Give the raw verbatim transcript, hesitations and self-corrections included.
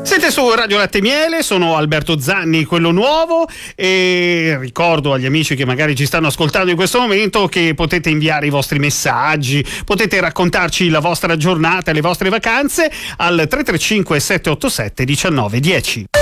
Siete su Radio Latte e Miele, sono Alberto Zanni, quello nuovo, e ricordo agli amici che magari ci stanno ascoltando in questo momento che potete inviare i vostri messaggi, potete raccontarci la vostra giornata, le vostre vacanze al tre tre cinque sette otto sette uno nove uno zero.